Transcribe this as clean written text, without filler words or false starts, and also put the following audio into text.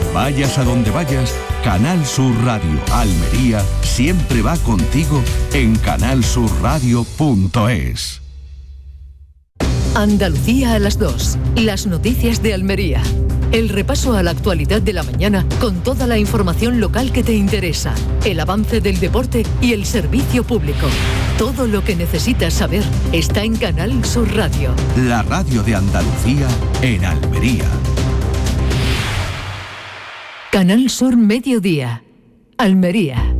Vayas a donde vayas, Canal Sur Radio Almería siempre va contigo en canalsurradio.es. Andalucía a las 2. Las noticias de Almería. El repaso a la actualidad de la mañana con toda la información local que te interesa, el avance del deporte y el servicio público. Todo lo que necesitas saber está en Canal Sur Radio. La radio de Andalucía en Almería. Canal Sur Mediodía. Almería.